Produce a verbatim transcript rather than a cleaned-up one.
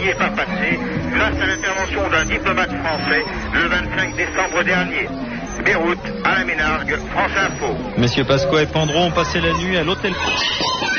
n'y est pas passé grâce à l'intervention d'un diplomate français le vingt-cinq décembre dernier. Beyrouth, Alain Ménargue, France Info. Messieurs Pasqua et Pandron ont passé la nuit à l'hôtel.